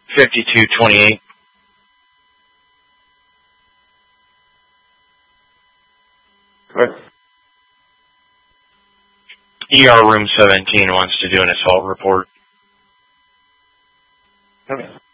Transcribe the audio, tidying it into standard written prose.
5228. Correct. ER room 17 wants to do an assault report. Okay.